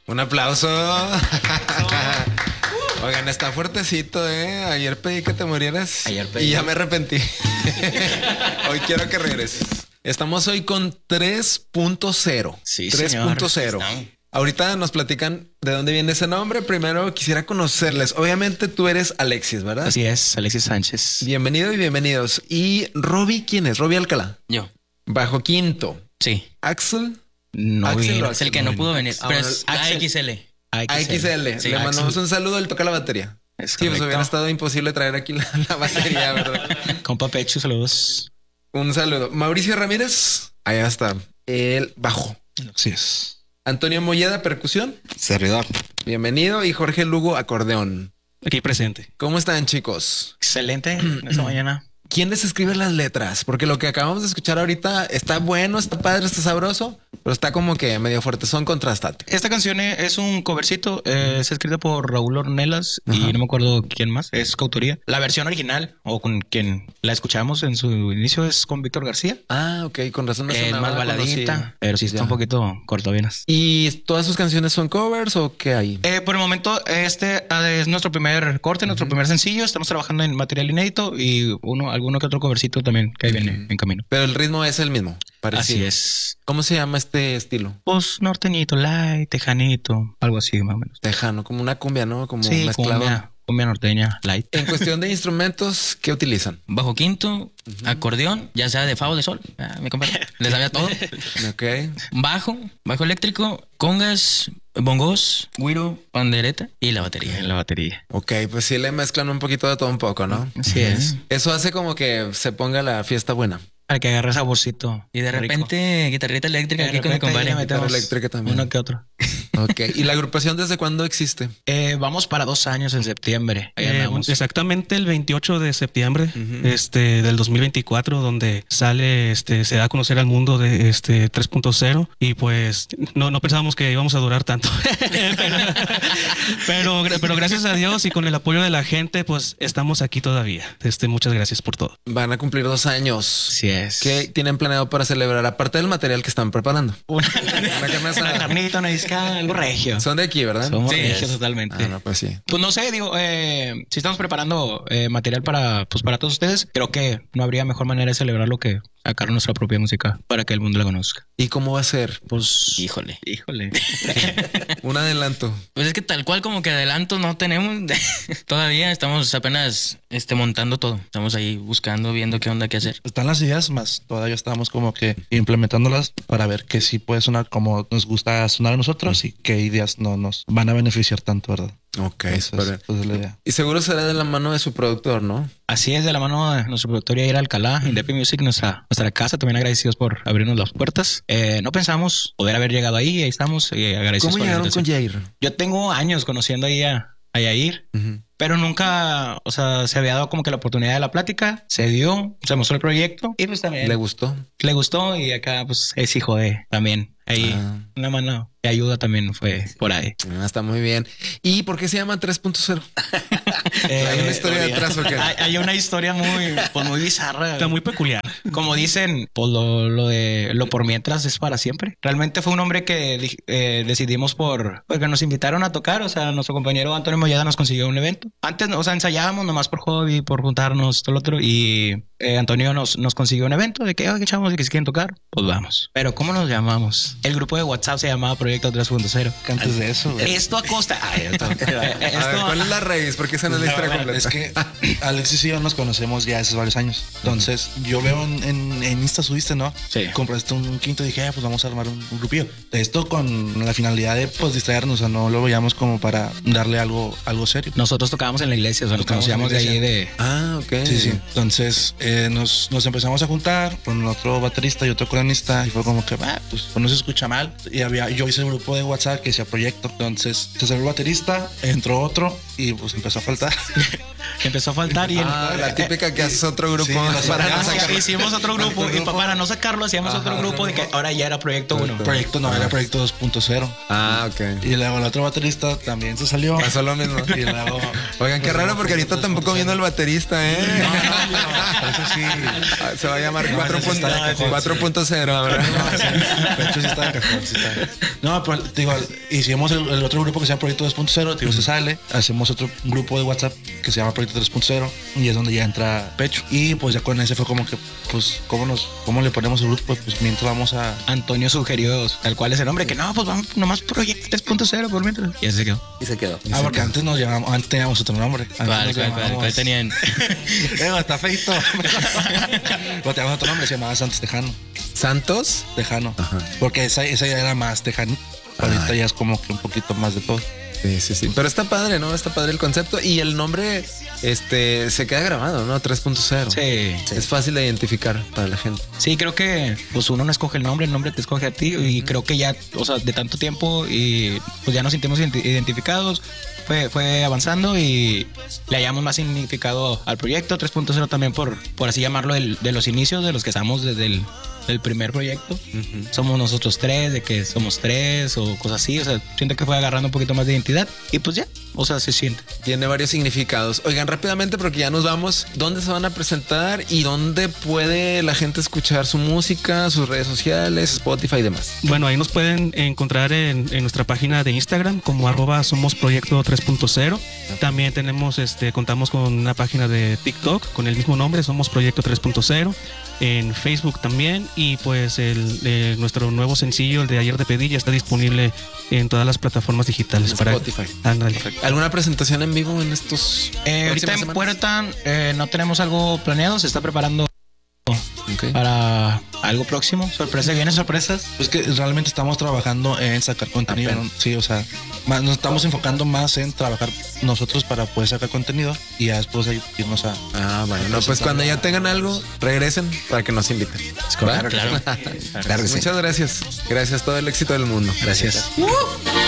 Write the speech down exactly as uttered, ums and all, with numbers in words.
Un aplauso. Oigan, está fuertecito, ¿eh? Ayer pedí que te murieras. Ayer pedí. Y ya me arrepentí. Hoy quiero que regreses. Estamos hoy con tres punto cero. Sí, tres punto cero. Ahorita nos platican de dónde viene ese nombre. Primero quisiera conocerles. Obviamente tú eres Alexis, ¿verdad? Así es, Alexis Sánchez. Bienvenido y bienvenidos. ¿Y Robbie quién es? Robbie Alcalá. Yo. Bajo quinto. Sí. Axel. No Axel vino. o Es el que no pudo venir. Ah, Pero bueno, es Axel. A X L. A X L. Sí, Le mandamos Axel. un saludo. Él toca la batería. Es Sí, pues correcto. hubiera estado imposible traer aquí la, la batería, ¿verdad? Compa Pecho, saludos. Un saludo. Mauricio Ramírez. Allá está. El bajo. Así es. Antonio Molleda, percusión. Servidor. Bienvenido. Y Jorge Lugo, acordeón. Aquí presente. ¿Cómo están, chicos? Excelente esta mañana. ¿Quién les escribe las letras? Porque lo que acabamos de escuchar ahorita está bueno, está padre, está sabroso, pero está como que medio fuerte. Son contrastantes. Esta canción es un covercito, eh, es escrita por Raúl Ornelas Ajá. y no me acuerdo quién más, es coautoría. La versión original, o con quien la escuchamos en su inicio, es con Víctor García. Ah, ok. Con razón no Es sonaba más baladita, conocido. pero sí está Ya. un poquito cortavenas. ¿Y todas sus canciones son covers o qué hay? Eh, por el momento, este ah, es nuestro primer corte, nuestro primer sencillo. Estamos trabajando en material inédito y uno, alguno que otro covercito también que ahí viene en camino. Pero el ritmo es el mismo. Parecido. Así es. ¿Cómo se llama este estilo? Pues norteñito, light, tejanito, algo así más o menos. Tejano, como una cumbia, ¿no? Como Sí, mezclado. cumbia, cumbia norteña, light. En cuestión de instrumentos, ¿qué utilizan? Bajo quinto, acordeón, ya sea de fa o de sol. Ah, mi compadre. Le sabía todo. Ok. Bajo, bajo eléctrico, congas, bongos, güiro, pandereta y la batería. En la batería. Ok, pues sí le mezclan un poquito de todo un poco, ¿no? Así es. Eso hace como que se ponga la fiesta buena. Para que agarre saborcito. Y de rico. repente, guitarrita eléctrica De aquí con mi repente ahí compadre. le metemos Guitarra eléctrica también. Uno que otro. Ok. ¿Y la agrupación desde cuándo existe? Eh, vamos para dos años en septiembre. Ahí Eh, andamos. exactamente el veintiocho de septiembre Ujú. este, del dos mil veinticuatro, donde sale, este, se da a conocer al mundo de este tres punto cero y pues no, no pensábamos que íbamos a durar tanto. pero, pero, pero gracias a Dios y con el apoyo de la gente, pues estamos aquí todavía. Este, muchas gracias por todo. Van a cumplir dos años. Así es. ¿Qué tienen planeado para celebrar? Aparte del material que están preparando. Una, Una carne asada. una carnita, una disca, algo regio. Son de aquí, ¿verdad? Somos Sí, regios es. totalmente. Ah, no, pues sí. Pues no sé, digo, eh, si estamos preparando eh, material para, pues para todos ustedes, creo que no habría mejor manera de celebrarlo que sacar nuestra propia música para que el mundo la conozca. ¿Y cómo va a ser? Pues, Híjole. híjole. Un adelanto. Pues es que tal cual como que adelanto no tenemos. Todavía estamos apenas este, montando todo. Estamos ahí buscando, viendo qué onda, qué hacer. Están las ideas, más todavía estamos como que implementándolas para ver que sí puede sonar como nos gusta sonar a nosotros y qué ideas no nos van a beneficiar tanto, ¿verdad? Ok, Entonces, súper. pues es la idea. Y seguro será de la mano de su productor, ¿no? Así es, de la mano de nuestro productor Yair Alcalá, Indepi Music, nuestra, nuestra casa, también agradecidos por abrirnos las puertas. Eh, no pensamos poder haber llegado ahí, ahí estamos, y agradecidos ¿Cómo por la llegaron con invitación. Jair? Yo tengo años conociendo ahí a, a Yair, Ujú. pero nunca, o sea, se había dado como que la oportunidad de la plática, se dio, se mostró el proyecto y pues también ¿Le le, gustó? gustó y acá pues es hijo de también. Ahí Ah. una mano de ayuda también fue por ahí. Ah, está muy bien. ¿Y por qué se llama tres punto cero? ¿Hay una historia detrás o qué? Hay, hay una historia muy, pues muy bizarra. Está muy peculiar. Como dicen, pues lo, lo de lo por mientras es para siempre. Realmente fue un hombre que di- eh, decidimos por porque nos invitaron a tocar. O sea, nuestro compañero Antonio Molleda nos consiguió un evento. Antes, o sea, ensayábamos nomás por hobby, por juntarnos, todo lo otro. Y eh, Antonio nos, nos consiguió un evento de que, oye, chavos, de que si quieren tocar, pues vamos. Pero ¿cómo nos llamamos? El grupo de WhatsApp se llamaba Proyecto tres punto cero. Que antes de eso, güey. Esto a costa. Ay, esto, A ver, esto- ¿cuál es la raíz? Porque esa no es la historia completa. Es que Alexis y yo nos conocemos ya hace varios años. Entonces, yo veo en, en, en Insta subiste, ¿no? Sí. Compraste un, un quinto y dije, ah, pues vamos a armar un, un grupillo. Esto con la finalidad de pues distraernos, o sea, no lo veíamos como para darle algo, algo serio. Nosotros tocábamos en la iglesia, o sea, nos Tocábamos en la conocíamos de ahí iglesia. de... Ah, ok. Sí, sí. Entonces eh, nos, nos empezamos a juntar con otro baterista y otro coronista y fue como que, ah, pues, pues no se escucha mal. Y había, yo hice un grupo de WhatsApp que decía proyecto. Entonces se salió el baterista, entró otro y pues empezó a faltar. Empezó a faltar y el- Ah, la típica que haces otro grupo Sí, la para sacamos. no sacar. hicimos otro grupo y pa- para no sacarlo hacíamos otro grupo de que ahora ya era proyecto uno. Proyecto no, era proyecto dos punto cero. Ah, ok. Y luego el otro baterista también se salió. Pasó lo mismo. Y luego. Oigan, qué raro porque ahorita tampoco viendo el baterista, ¿eh? Eso sí. Ah, se va a llamar No, cuatro ese está de cajón, cuatro punto cero, ¿verdad? De hecho, sí está de cajón, sí está. No, pues te digo, hicimos el, el otro grupo que se llama Proyecto dos punto cero, te digo, se sale, hacemos otro grupo de WhatsApp que se llama Proyecto tres punto cero y es donde ya entra Pecho. Y pues ya con ese fue como que, pues, ¿cómo, nos, cómo le ponemos el grupo? Pues mientras vamos a... Antonio sugirió tal cual es el nombre que no, pues vamos nomás proyecto tres punto cero por mientras. Y así se quedó. Y se quedó. Ah, porque antes nos llamamos, antes teníamos otro nombre. Antes ¿Cuál, nos cuál, cuál, llamábamos- cuál tenían? Eh, está feito. Pero teníamos otro nombre, se llamaba Santos Tejano. ¿Santos? Tejano. Porque esa, esa ya era más tejano. Ahorita Ay. ya es como que un poquito más de todo. Sí, sí, sí. Pero está padre, ¿no? Está padre el concepto. Y el nombre, este, se queda grabado, ¿no? tres punto cero. Sí. Es fácil de identificar para la gente. Sí, creo que pues uno no escoge el nombre, el nombre te escoge a ti y creo que ya, o sea, de tanto tiempo y pues ya nos sentimos identi- identificados, fue, fue avanzando y le hallamos más significado al proyecto tres punto cero también por, por así llamarlo del- de los inicios de los que estamos desde el del primer proyecto. Somos nosotros tres, de que somos tres o cosas así, o sea, siento que fue agarrando un poquito más de identidad y pues ya, o sea, se siente. Tiene varios significados. Oigan, rápidamente, porque ya nos vamos. ¿Dónde se van a presentar y dónde puede la gente escuchar su música, sus redes sociales, Spotify y demás? Bueno, ahí nos pueden encontrar en, en nuestra página de Instagram como arroba somos proyecto tres punto cero. También tenemos, este, contamos con una página de TikTok con el mismo nombre, somos proyecto tres punto cero. En Facebook también y pues el, eh, nuestro nuevo sencillo, el de Ayer te pedí, ya está disponible en todas las plataformas digitales. En para Spotify. Ándale. ¿Alguna presentación en vivo en estos? Eh, ahorita próximas en semanas? Puerta eh, no tenemos algo planeado, se está preparando Ok. para algo próximo, sorpresa, vienen sorpresas. Pues que realmente estamos trabajando en sacar contenido, ¿no? Sí, o sea, más, nos estamos enfocando más en trabajar nosotros para poder sacar contenido y ya después ahí irnos a... Ah, bueno, no, pues cuando ya tengan algo, regresen para que nos inviten. ¿Va? Claro. Claro que sí. Muchas gracias. Gracias, todo el éxito del mundo. Gracias. Uh.